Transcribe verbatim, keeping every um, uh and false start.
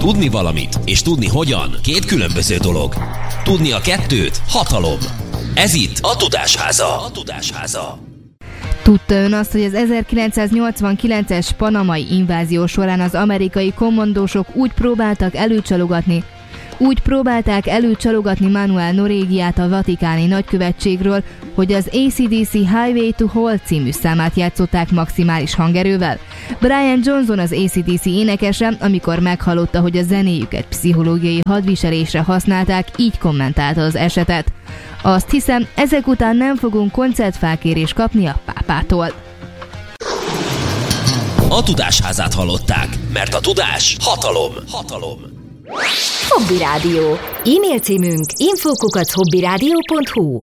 Tudni valamit és tudni hogyan két különböző dolog. Tudni a kettőt hatalom. Ez itt a Tudásháza. A Tudásháza. Tudta ön azt, hogy az ezerkilencszáznyolcvankilences panamai invázió során az amerikai kommandósok úgy próbáltak előcsalogatni, úgy próbálták előcsalogatni Manuel Norégiát a vatikáni nagykövetségről, hogy az á cé dé cé Highway to Hell című számát játszották maximális hangerővel. Brian Johnson, az á cé dé cé énekese, amikor meghallotta, hogy a zenéjüket pszichológiai hadviselésre használták, így kommentálta az esetet. Azt hiszem, ezek után nem fogunk koncertfelkérést kapni a pápától. A Tudásházát hallották, mert a tudás hatalom. Hatalom. Hobby Rádió. E-mail címünk info kukac hobbyradio pont hu.